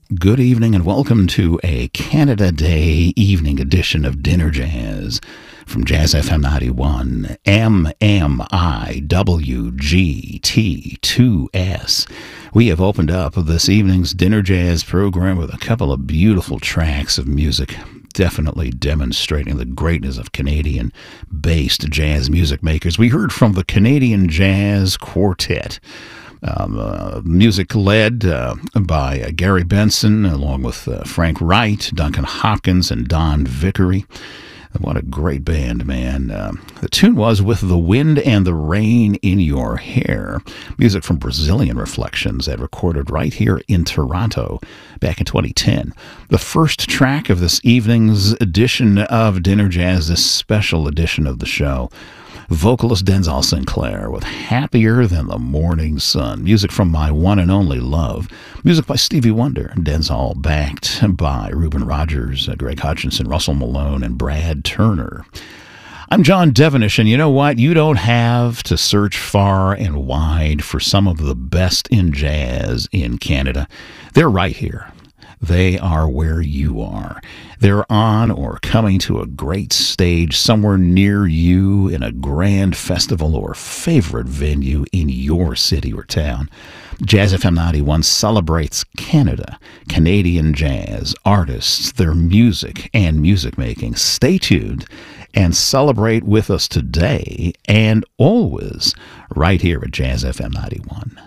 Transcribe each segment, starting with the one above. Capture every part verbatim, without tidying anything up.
Good evening and welcome to a Canada Day evening edition of Dinner Jazz from Jazz F M ninety-one, M M I W G T two S. We have opened up this evening's Dinner Jazz program with a couple of beautiful tracks of music, definitely demonstrating the greatness of Canadian-based jazz music makers. We heard from the Canadian Jazz Quartet. Um, uh, music led uh, by uh, Gary Benson, along with uh, Frank Wright, Duncan Hopkins, and Don Vickery. What a great band, man. Uh, the tune was With the Wind and the Rain in Your Hair, music from Brazilian Reflections that recorded right here in Toronto back in twenty ten. The first track of this evening's edition of Dinner Jazz, this special edition of the show, vocalist Denzel Sinclair with Happier Than the Morning Sun, music from My One and Only Love, music by Stevie Wonder, Denzel backed by Reuben Rogers, Greg Hutchinson, Russell Malone, and Brad Turner. I'm John Devenish, and you know what? You don't have to search far and wide for some of the best in jazz in Canada. They're right here. They are where you are. They're on or coming to a great stage somewhere near you in a grand festival or favorite venue in your city or town. Jazz F M ninety-one celebrates Canada, Canadian jazz, artists, their music, and music making. Stay tuned and celebrate with us today and always right here at Jazz F M ninety-one.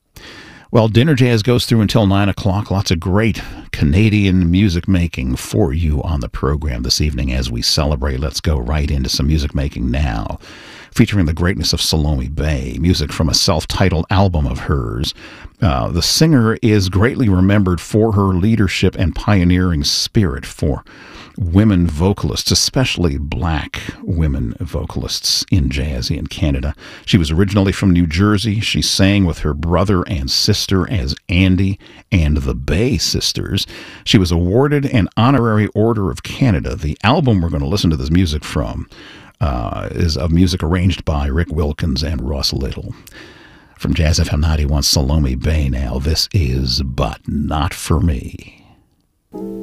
Well, Dinner Jazz goes through until nine o'clock. Lots of great Canadian music making for you on the program this evening as we celebrate. Let's go right into some music making now, featuring the greatness of Salome Bay, music from a self-titled album of hers. Uh, the singer is greatly remembered for her leadership and pioneering spirit for women vocalists, especially black women vocalists in jazz in Canada. She was originally from New Jersey. She sang with her brother and sister as Andy and the Bay Sisters. She was awarded an honorary Order of Canada. The album we're going to listen to this music from uh, is of music arranged by Rick Wilkins and Ross Little. From Jazz F M ninety-one, Salome Bay now. This is But Not For Me.